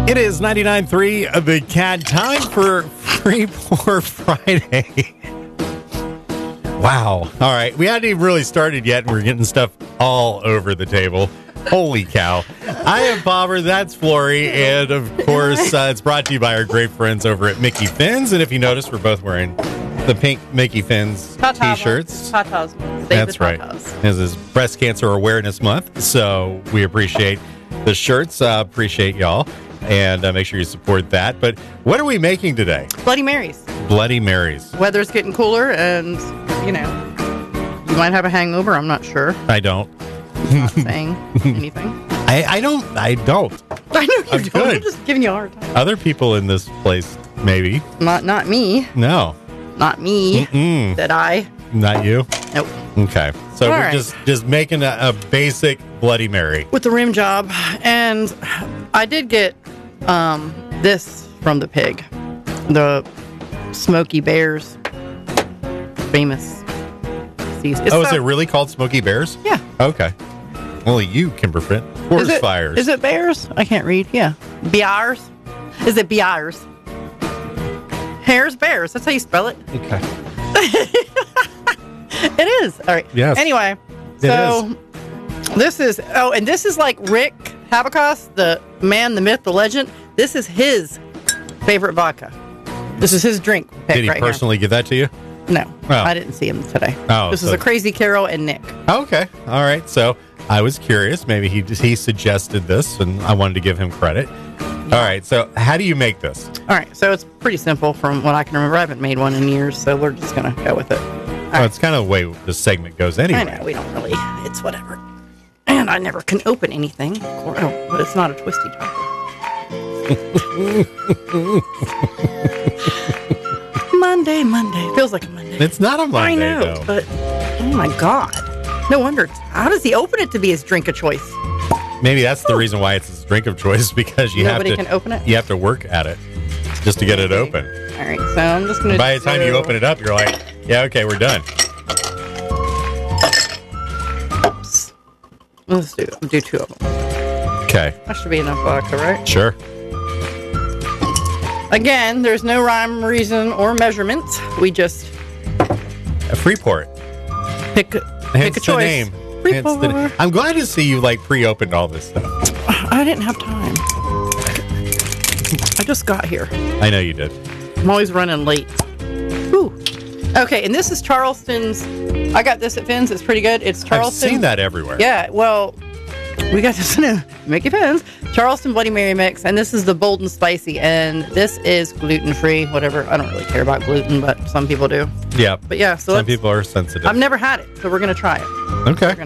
It is 99.3 The Cat. Time for Free Pour Friday. Wow. All right. We hadn't even really started yet, and we're getting stuff all over the table. Holy cow. I am Bobber. That's Flory. And, of course, it's brought to you by our great friends over at Mickey Finn's. And if you notice, we're both wearing the pink Mickey Finn's T-shirts. Tatas. That's right. This is Breast Cancer Awareness Month, so we appreciate the shirts. Appreciate y'all. And make sure you support that. But what are we making today? Bloody Marys. Bloody Marys. Weather's getting cooler, and, you might have a hangover. I'm not sure. I don't. I'm not saying anything. I don't. I know you I'm don't. good. I'm just giving you a hard time. Other people in this place, maybe. Not me. No. Not me. That I. Not you? Nope. Okay. So All we're right. just making a basic Bloody Mary. With the rim job. And I did get this from the pig. The Smoky Bears famous. Is it really called Smoky Bears? Yeah. Okay. Only you can prevent forest fires. Is it bears? I can't read. Yeah. Bears? Is it bears? Hares, bears. That's how you spell it. Okay. It is. All right. Yes. Anyway, so this is, and this is like Rick Habakos, the man, the myth, the legend. This is his favorite vodka. This is his drink. Did he personally give that to you? No. Oh. I didn't see him today. Oh, this is a Crazy Carol and Nick. Okay. All right. So I was curious. Maybe he suggested this, and I wanted to give him credit. All right. So how do you make this? All right. So it's pretty simple from what I can remember. I haven't made one in years, so we're just going to go with it. Well, it's kind of the way the segment goes anyway. I know. We don't really. It's whatever. And I never can open anything. But it's not a twisty chocolate. Monday. Feels like a Monday. It's not a Monday, I know, though. but oh my God. No wonder. How does he open it to be his drink of choice? Maybe that's the reason why it's his drink of choice, because Nobody can open it? You have to work at it just to get it open. All right, so I'm just going to By the time you open it up, you're like, yeah, okay, we're done. Oops. Let's do two of them. Okay. That should be enough vodka, right? Sure. Again, there's no rhyme, reason, or measurement. We just A free port. pick a Hence choice. the name. Free Hence the pour. I'm glad to see you pre-opened all this stuff. I didn't have time. I just got here. I know you did. I'm always running late. Ooh. Okay, and this is Charleston's. I got this at Finn's. It's pretty good. It's Charleston. I've seen that everywhere. Yeah, well, we got this in Mickey Finn's. Charleston Bloody Mary mix, and this is the bold and spicy, and this is gluten-free, whatever. I don't really care about gluten, but some people do. Yeah. But yeah, so some people are sensitive. I've never had it, so we're going to try it. Okay.